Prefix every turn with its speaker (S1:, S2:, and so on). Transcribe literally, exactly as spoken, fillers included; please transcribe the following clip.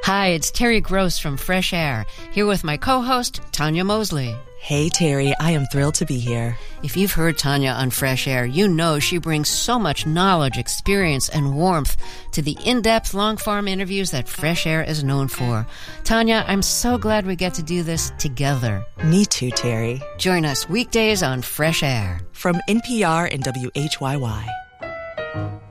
S1: Hi, it's Terry Gross from Fresh Air, here with my co-host, Tanya Mosley.
S2: Hey, Terry, I am thrilled to be here.
S1: If you've heard Tanya on Fresh Air, you know she brings so much knowledge, experience, and warmth to the in-depth, long-form interviews that Fresh Air is known for. Tanya, I'm so glad we get to do this together.
S2: Me too, Terry.
S1: Join us weekdays on Fresh Air.
S2: From N P R and W H Y Y.